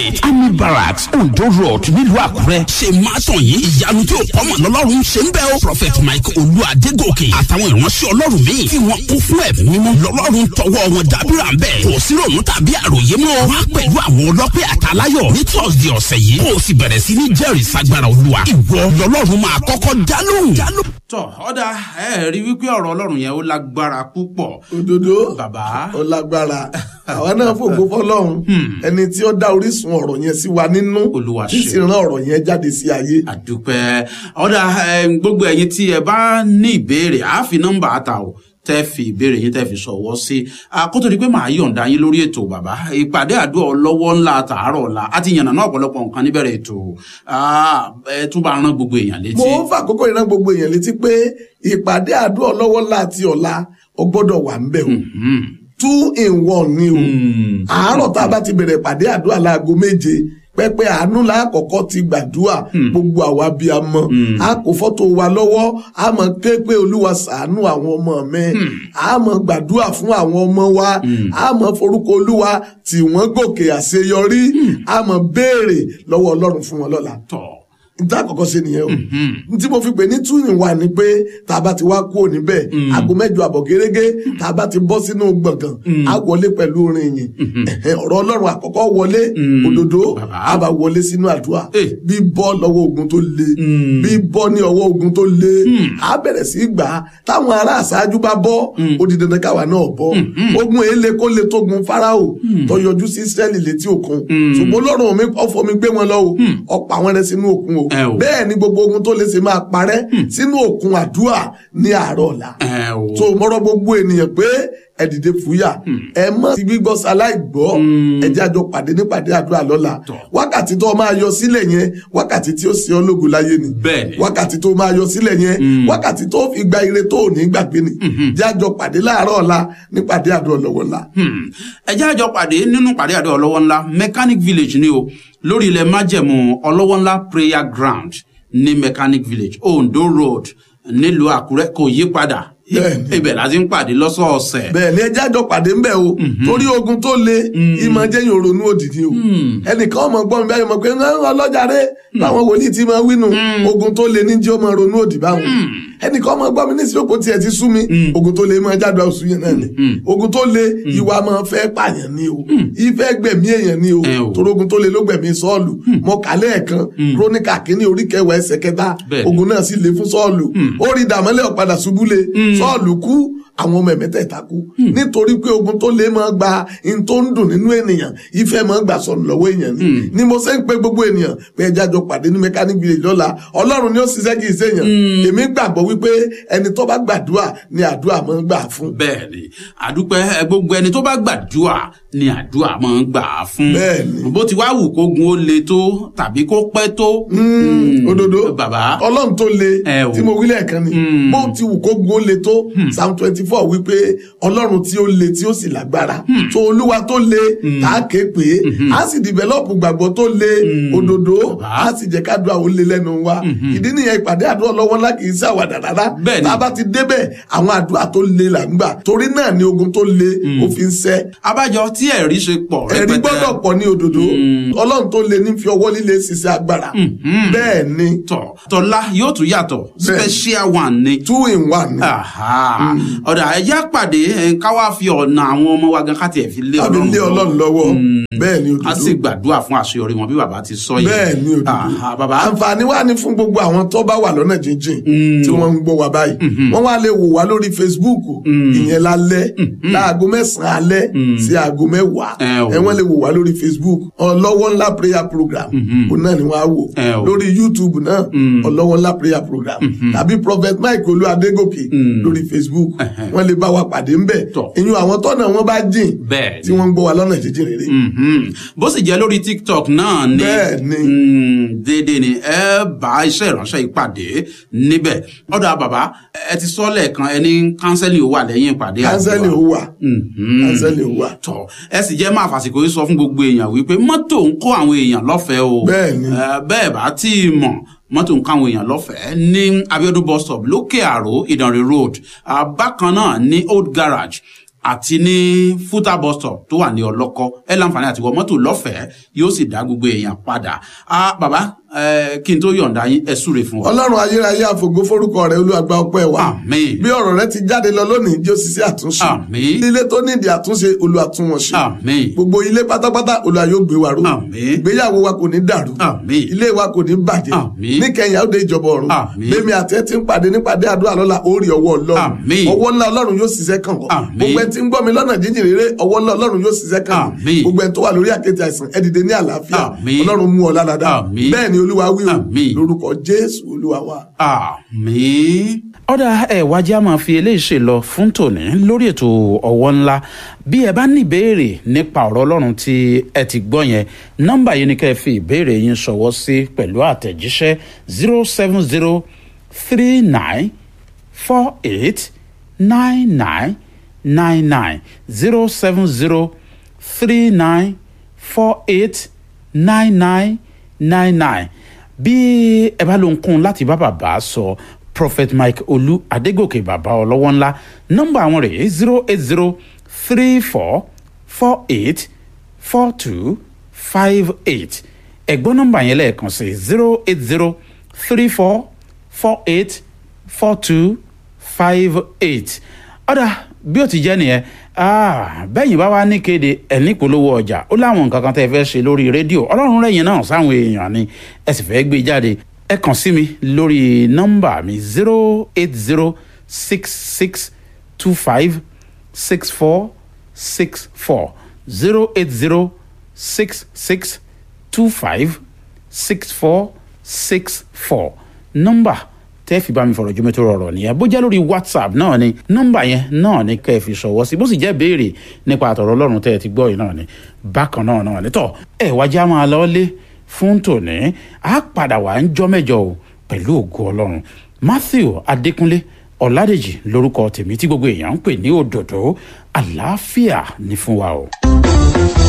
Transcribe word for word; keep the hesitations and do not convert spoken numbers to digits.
Army Barracks Ondo Road nílùú Àkúrẹ́. ṣe máa tàn yín ìyanu tí ó kọ́mọ̀ lọ́lọ́run ṣe ń bẹ́ o. Prophet Mike Olú Adégòkè àtàwọn ìránṣẹ́ Ọlọ́run míì tí wọ́n kún fún ẹ̀mí mímọ́ lọ́lọ́run tọwọ́ wọn dábìrà ń bẹ̀. kò sí ròmù tàbí àròyé mọ́. wá pẹ̀lú àwọn ọlọ́pẹ́ àtàláyọ̀ ní Thursday ọ̀sẹ̀ yìí. kó o sì bẹ̀rẹ̀ sí ní jẹ́rìí sagbára Olúwa. ìwọ lọ́lọ́run máa kọ́kọ́ dá lóhùn. tọ́ ọ̀dà ẹ rí wípé ọ̀rọ̀ Ọlọ́run yẹn ó lágbára púpọ̀. òdodo bàbá ó lágbára àwa náà fògo fọ́lọ́run ẹni tí ó dá orísun ọ̀rọ̀ yẹn sí wa nínú Olúwa tí sì rán ọ̀rọ̀ yẹn jáde sí ayé. àdúpẹ́ ọ̀dà gbogbo ẹ̀yin tí ẹ bá ní ìbéèrè àá fi nọ́mbà àtà o tẹ́ fi ìbéèrè yín tẹ́ fi ṣọwọ́ sí kó tó di pé màá yọ̀ǹda yín lórí ètò bàbá ìpàdé àdúrà ọlọ́wọ́ ńlá tààrọ̀ ọ̀la àti yànnà náà ọ̀pọ̀lọpọ̀ nǹkan níbẹ̀rẹ̀ ètò ẹ tún bá rán gbogbo èèyàn létí. mo fàkókò ìran gbogbo èèyàn létí pé ìpàdé àdúrà ọlọ́wọ́ ńlá àti ọ̀la ó gbọ́dọ̀ wà ń bẹ̀ o two in one ni o àárọ̀ tá a bá ti bẹ̀rẹ̀ ìpàdé àdúrà láago méje pẹpẹ àánú lákọ̀ọ́kọ́ ti gbàdúrà gbogbo àwa bí a mọ a kò fọ́tò wa lọ́wọ́ a mọ̀ ké pé Olúwa ṣàánú àwọn ọmọ mi a mọ̀ gbàdúrà fún àwọn ọmọ wa a mọ̀ forúkọ Olúwa tí wọ́n gòkè àṣeyọrí a mọ̀ béèrè lọ́wọ́ Ọlọ́run fún wọn lọ́la níta àkọ́kọ́ ṣe nìyẹn o tí mo fi pè ní two in one ni pé tá a bá ti wá kúrò níbẹ̀ aago mẹ́jọ àbọ̀ gẹ́gẹ́ tá a bá ti bọ́ sínú gbọ̀ngàn a wọlé pẹ̀lú orin yìí ọ̀rọ̀ Ọlọ́run àkọ́kọ́ wọlé òdodo a bá wọlé sínú àdúrà bí bọ́ lọ́wọ́ ogun tó le bí bọ́ ní ọwọ́ ogun tó le a bẹ̀rẹ̀ sí gbà á táwọn ará àṣáájú bá bọ́ ó di dandan káwa náà bọ́ ogun èlé kó le tógun Fáráò tó yọjú sí Ísírẹ́lì létí òkun ṣùgbọ́n Ọlọ́run mi ọ̀fọ̀ mi gbé wọn lọ o ọ̀pọ̀ àwọn ẹrẹ sínú òkun o bẹ́ẹ̀ ni gbogbo ogun tó lè ṣe máa parẹ́ sínú òkun àdúrà ní àárọ̀ ọ̀la tó mọ́rọ́ gbogbo ènìyàn pé ẹ dìde fúyà ẹ mọ̀ sí gbígbọ́ sáláì gbọ́ ẹ jẹ́ àjọ pàdé nípàdé àdúrà lọ́la wákàtí tó máa yọ sílẹ̀ yẹn wákàtí tí ó ṣe ọ́ lógo láyé ni wákàtí tó máa yọ sílẹ̀ yẹn wákàtí tó fi gba ire tó ní gbàgbé ni jẹ́ àjọ pàdé láàárọ̀ ọ̀la nípàdé àdúrà ọlọ́wọ́ ńlá. ẹ jẹ́ àjọ pàdé nínú pàdé àdúrà ọlọ́wọ́ ńlá Mechanic Village ni o lórí ilẹ̀ májẹ̀mú ọlọ́wọ́ ńlá prayer ground ní Mechanic Village Ondo Road nílùú Àkúrẹ́ kò yí padà ibẹ̀ láti ń pàdé lọ́sọ̀ọ̀sẹ̀. bẹ́ẹ̀ ni ẹjẹ́ àjọ pàdé ńbẹ̀ o torí ogun tó le ìmọ̀ jẹ́yìn òrònú òdìdí o ẹnìkan ọmọ gbọ́n mi báyìí mọ̀ pé ọlọ́jàre báwọn wòlíì ti máa wínú ogun tó le níjẹ́ ọmọ ronú òdì báwọn ẹnìkan ọmọ gbọ́n mi ní ìsìnkú tiẹ̀ ti sú mi ogun tó le máa jáde oṣù yẹn náà ni ogun tó le ìwà máa fẹ́ pààyàn ni o ìfẹ́ gbẹ̀mí èèyàn ni o torí ogun tó le ló gbẹ̀mí Sọ́ọ̀lù mọ kálẹ̀ ẹ̀kan Kíróníkà kínní orí kẹwàá ẹsẹ̀ kẹta ogun náà sì le fún Sọ́ọ̀lù ó rí dàmọ́lẹ̀ ọ̀padà ṣubú le Sọ́ọ̀lù kú àwọn ọmọ ẹ̀mẹ́tẹ̀ẹ̀ta kú nítorí pé ogun tó lè máa gba in tó ń dùn nínú ènìyàn ìfẹ́ máa gbà sọnù lọ́wọ́ èèyàn ni ni mo ṣe ń pe gbogbo ènìyàn pé ẹja jọ pàdé ní Mechanic Village lọ́la Ọlọ́run ni ó ṣiṣẹ́ kì í ṣèyàn èmi gbàgbọ́ wípé ẹni tó bá gbàdúrà ni àdúrà máa ń gbà fún. bẹ́ẹ̀ni àdúpẹ́ gbogbo ẹni tó bá gbàdúrà ni àdúrà máa ń gbà fún. bẹ́ẹ̀ni bó ti wá wù kógun ó le tó tàbí kó pẹ́ tó. òdodo bàbá Ọlọ́run tó le tí mo wí lẹ́ẹ̀kan ni bó ti wù kógun ó le tó Psalm twenty four wípé Ọlọ́run tí ó le tí ó sì lágbára tó Olúwa tó le tá a ké pé a sì dìbẹ́lọ́pù gbàgbọ́ tó le òdodo a sì jẹ́ kádùá ó le lẹ́nu wa ìdí nìyẹn ìpàdé àdúrà ọlọ́wọ́ ńlá kì í ṣe àwàdà rárá tá a bá ti débẹ̀ àwọn àdúrà tó le là ń gbà torí náà ni ogun tó le ó fi ń ṣẹ́. abájọ tí ẹ̀rí ṣe pọ̀ rẹpẹtẹ ẹ̀rí gbọ́dọ̀ pọ̀ ní òdodo Ọlọ́run tó le ní fi ọwọ́ líle ṣiṣẹ́ agbára bẹ́ẹ̀ ni. tọ̀ tọ́lá yóò tún yàtọ̀ special one ni two in one ni. ọ̀dà ẹ̀yà pàdé ká wá fi ọ̀nà àwọn ọmọ wa gan ká tiẹ̀ fi lé Ọlọ́run lọ́wọ́ bẹ́ẹ̀ ni òdodo a sì gbàdúrà fún àṣeyọrí wọn bí bàbá ti sọ yìí bẹ́ẹ̀ ni òdodo àǹfààní wà ní fún gbogbo àwọn tó bá wà lọ́nà jíjìn tí wọ́n ń gbọ́ wa báyìí wọ́n wá lè wò wá lórí Facebook ìyẹn lálẹ́ láago mẹ́sàn-án alẹ́ sí aago mẹ́wàá ẹ wọ́n lè wò wá lórí Facebook ọlọ́wọ́ ńlá prayer program òun náà ni wọ́n á wò lórí YouTube náà ọlọ́wọ́ ńlá prayer program tàbí Prophet Mike Olú Adégòkè lórí Facebook wọ́n lè bá wa pàdé ńbẹ̀ ìyún àwọn tọ́nà wọn bá jìn tí wọ́n ń gbọ́ wa lọ́nà jíjìn rere. bó sì jẹ́ lórí TikTok náà ni déédéé ni ẹ bá iṣẹ́ ìránṣẹ́ ìpàdé níbẹ̀ ọ̀dọ̀ bàbá ẹ ti sọ lẹ́ẹ̀kan ẹni kánsẹ́lì ó wà lẹ́yìn ìpàdé àdúrà kánsẹ́lì ó wà kánsẹ́lì ó wà. tọ́ ẹ sì jẹ́ máa fàsìkò yìí sọ fún gbogbo èèyàn wípé mọ́tò ń kó àwọn èèyàn lọ́fẹ̀ẹ́ o bẹ́ẹ̀ni bẹ́ẹ̀ bá tí ì mọ̀ mọ́tò ń káwọn èèyàn lọ́fẹ̀ẹ́ ní Abiodun bus stop lókè àró Ìdànrè road bákan náà ní old garage àti ní fúta bus stop tó wà ní ọlọ́kọ́ ẹ láǹfààní àti wọ mọ́tò lọ́fẹ̀ẹ́ yóò sì dá gbogbo èèyàn padà. bàbá kí n tó yọ̀ǹda yín ẹ súre fún wa. ọlọ́run ayérayé àfògo forúkọ rẹ Olúwa gba ọpẹ́ wa. àmín. bí ọ̀rọ̀ rẹ ti jáde lọ lónìí jẹ́ òṣìṣẹ́ àtúnṣe. àmín. ilé tó nídìí àtúnṣe Olúwa tún wọn ṣe. àmín. gbogbo ilé pátápátá Olúwa yóò gbé wa ró. àmín. ìgbéyàwó wa kò ní dàrú. àmín. ilé wa kò ní bàjẹ́. àmín. níkẹyìn àwòdè ìjọba ọ̀run. àmín. bẹ́ẹ̀mi àti ẹ ti ń pàdé nípàdé àdúrà lọ́la orí ọwọ́ Ọlọ́run. àmín. ọwọ́ ńlá Ọlọ́run yóò ṣiṣẹ́ kàn wọ́n. àmín. gbogbo ẹ ti ń gbọ́ mi lọ́nà jíjìn rere ọwọ́ ńlá Ọlọ́run yóò ṣiṣẹ́ kàn wọ́n. àmín. gbogbo ẹ tó wà lórí àkéte àìsàn ẹ dìde ní àlàáfíà. àmín. Ọlọ́run mú ọ lálàdá. àmín. bẹ́ẹ̀ ni Olúwa wí o. àmín. lórúkọ Jésù Olúwa wa. àmín. ọ̀dà ẹ̀ wájú a máa fi eléyìí ṣe lọ fún tòní lórí ètò ọwọ́ ńlá bí ẹ bá ní ìbéèrè nípa ọ̀rọ̀ Ọlọ́run tí ẹ ti gbọ́ yẹn nọ́mbà yìí ni kẹ́ ẹ fi ìbéèrè yín ṣọwọ́ sí pẹ̀lú àtẹ̀jíṣẹ́ zero seven zero three nine four eight nine nine nine nine zero seven zero three nine four eight nine nine nine nine bí ẹ bá lóhun kún láti bá bàbá sọ Prophet Mike Olú Adégòkè bàbá ọlọ́wọ́ ńlá nọ́mbà àwọn rèé zero eight zero three four four eight four two five eight ẹ̀gbọ́n nọ́mbà yẹn lẹ́ẹ̀kan sí zero eight zero three four four eight four two five eight ọ̀dà bí ó ti jẹ́ nìyẹn bẹ́yìn bá wá ní kéde ẹ̀ní polówó ọjà ó láwọn nǹkan kan tẹ́ fẹ́ ṣe lórí rédíò Ọlọ́run rẹ̀yìn náà sáwọn èèyàn ni ẹ sì fẹ́ gbé jáde ẹ kàn sí mi lórí nọ́mbà mi zero eight zero six six two five six four six four zero eight zero six six two five six four six four nọ́mbà tẹ́ fi bá mi fọ̀rọ̀ ju mẹ́tò rọrọ̀ nìyẹn bó jẹ́ lórí WhatsApp náà ni nọ́mbà yẹn náà ni kẹ́ ẹ fi ṣọwọ́ sí bó sì jẹ́ béèrè nípa àtọ̀rọ̀ Ọlọ́run tẹ́ ẹ ti gbọ́ yìí náà ni bákan náà náà ni tọ́ ẹ wájà máa lọ lé fún tòní á padà wà ń jọ́ mẹ́jọ o pẹ̀lú ògo Ọlọ́run Matthew Adékúnlé Ọládèjì lórúkọ tèmi tí gbogbo èèyàn ń pè ní òdòdó àlàáfíà ní fún wa o.